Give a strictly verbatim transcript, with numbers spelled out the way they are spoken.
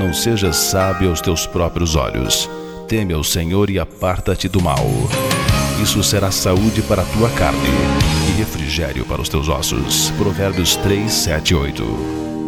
não sejas sábio aos teus próprios olhos. Teme ao Senhor e aparta-te do mal. Isso será saúde para a tua carne e refrigério para os teus ossos. Provérbios três, sete e oito.